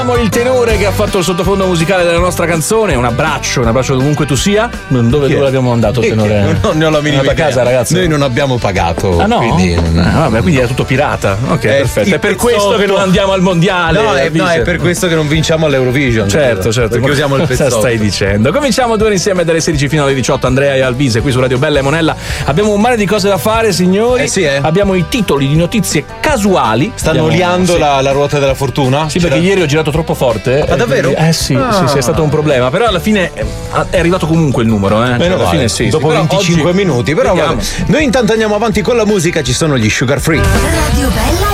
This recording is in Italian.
Il tenore che ha fatto il sottofondo musicale della nostra canzone. Un abbraccio dovunque tu sia. Dove l'abbiamo mandato il tenore? Non ne ho la minima idea. A casa, ragazzi. Noi non abbiamo pagato. Ah no? Quindi, vabbè, quindi era tutto pirata. Ok, perfetto. È per questo che non andiamo al mondiale. No, è per questo che non vinciamo all'Eurovision. Certo. Perché usiamo il pezzotto. Cosa stai dicendo? Cominciamo 2 ore insieme dalle 16 fino alle 18. Andrea e Alvise qui su Radio Bella e Monella. Abbiamo un mare di cose da fare, signori. Abbiamo i titoli di notizie casuali. Stanno oliando la ruota della fortuna? Sì, perché ieri ho girato troppo forte. Ma davvero? Sì, è stato un problema. Però alla fine è arrivato comunque il numero. Alla fine sì. Dopo 25 minuti. Però noi intanto andiamo avanti con la musica. Ci sono gli Sugar Free. Radio Bella